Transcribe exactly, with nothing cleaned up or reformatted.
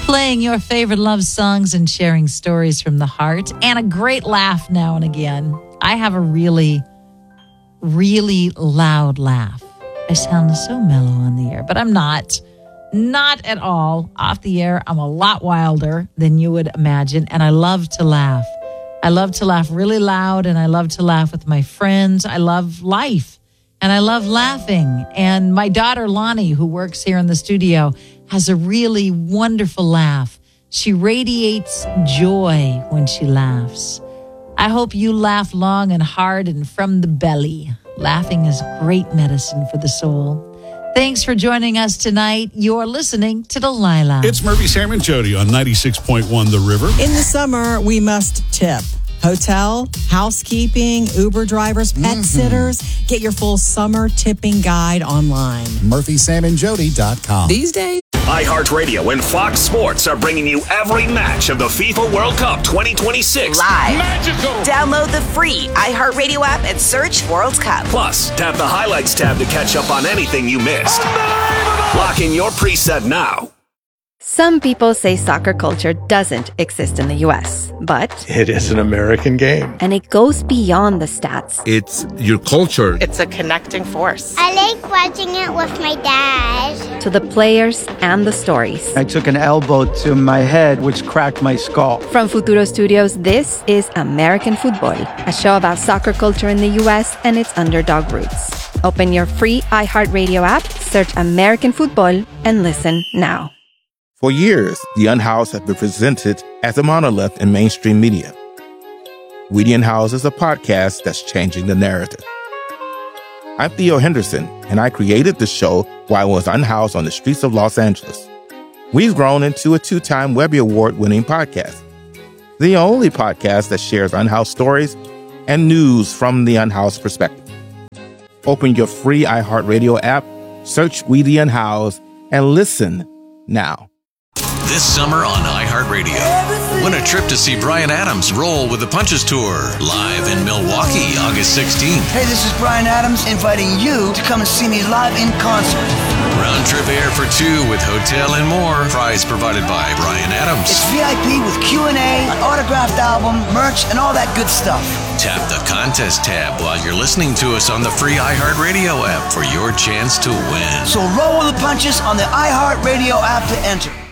Playing your favorite love songs and sharing stories from the heart and a great laugh now and again. I have a really, really loud laugh. I sound so mellow on the air, but I'm not. Not at all. Off the air, I'm a lot wilder than you would imagine, and I love to laugh. I love to laugh really loud, and I love to laugh with my friends. I love life, and I love laughing. And my daughter, Lonnie, who works here in the studio, has a really wonderful laugh. She radiates joy when she laughs. I hope you laugh long and hard and from the belly. Laughing is great medicine for the soul. Thanks for joining us tonight. You're listening to Delilah. It's Murphy, Sam, and Jody on ninety-six point one The River. In the summer, we must tip. Hotel, housekeeping, Uber drivers, pet mm-hmm. sitters. Get your full summer tipping guide online. Murphy Sam and Jody dot com. These days, iHeartRadio and Fox Sports are bringing you every match of the FIFA World Cup twenty twenty-six. Live. Magical. Download the free iHeartRadio app and search World Cup. Plus, tap the highlights tab to catch up on anything you missed. Lock in your preset now. Some people say soccer culture doesn't exist in the U S, but it is an American game. And it goes beyond the stats. It's your culture. It's a connecting force. I like watching it with my dad. To the players and the stories. I took an elbow to my head, which cracked my skull. From Futuro Studios, this is American Football, a show about soccer culture in the U S and its underdog roots. Open your free iHeartRadio app, search American Football, and listen now. For years, The Unhoused have been presented as a monolith in mainstream media. We The Unhoused is a podcast that's changing the narrative. I'm Theo Henderson, and I created the show while I was unhoused on the streets of Los Angeles. We've grown into a two-time Webby Award-winning podcast, the only podcast that shares unhoused stories and news from the unhoused perspective. Open your free iHeartRadio app, search We The Unhoused, and listen now. This summer on iHeartRadio, win a trip to see Bryan Adams roll with the Punches Tour, live in Milwaukee, August sixteenth. Hey, this is Bryan Adams inviting you to come and see me live in concert. Round trip air for two with hotel and more. Prize provided by Bryan Adams. It's V I P with Q and A, an autographed album, merch, and all that good stuff. Tap the contest tab while you're listening to us on the free iHeartRadio app for your chance to win. So roll with the punches on the iHeartRadio app to enter.